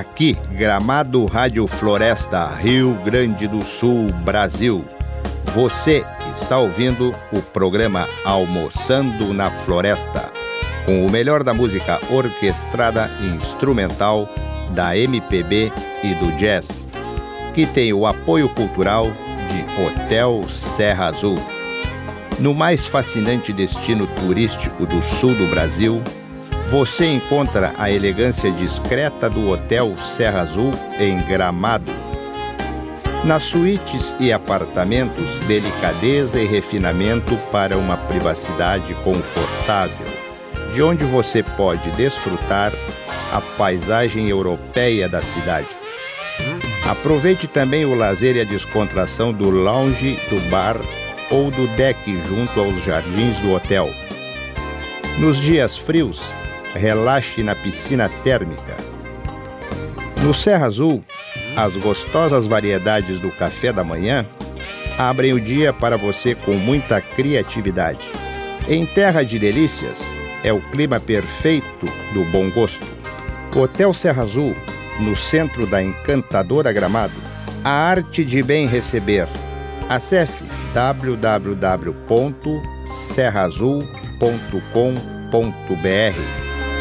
Aqui, Gramado Rádio Floresta, Rio Grande do Sul, Brasil. Você está ouvindo o programa Almoçando na Floresta, com o melhor da música orquestrada e instrumental, da MPB e do jazz, que tem o apoio cultural de Hotel Serra Azul. No mais fascinante destino turístico do sul do Brasil, você encontra a elegância discreta do Hotel Serra Azul em Gramado. Nas suítes e apartamentos, delicadeza e refinamento para uma privacidade confortável, de onde você pode desfrutar a paisagem europeia da cidade. Aproveite também o lazer e a descontração do lounge, do bar ou do deck junto aos jardins do hotel. Nos dias frios, relaxe na piscina térmica. No Serra Azul, as gostosas variedades do café da manhã abrem o dia para você com muita criatividade. Em Terra de Delícias, é o clima perfeito do bom gosto. Hotel Serra Azul, no centro da encantadora Gramado, a arte de bem receber. Acesse www.serraazul.com.br.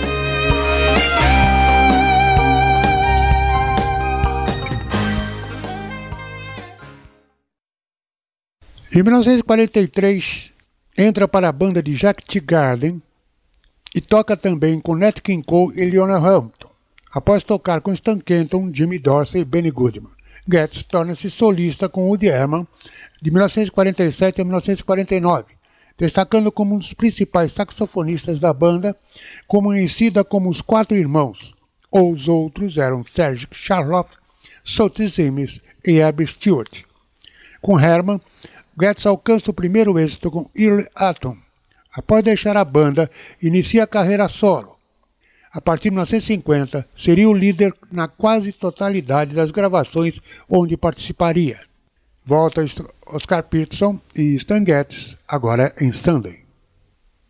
Em 1943, entra para a banda de Jack Teagarden e toca também com Nat King Cole e Lionel Hampton. Após tocar com Stan Kenton, Jimmy Dorsey e Benny Goodman, Getz torna-se solista com Woody Herman de 1947 a 1949, destacando como um dos principais saxofonistas da banda, conhecida como os Quatro Irmãos. Os outros eram Serge Charloff, Sophie Sims e Abby Stewart. Com Herman, Getz alcança o primeiro êxito com Early Atom. Após deixar a banda, inicia a carreira solo. A partir de 1950, seria o líder na quase totalidade das gravações onde participaria. Volta Oscar Peterson e Stan Getz, agora em Sunday.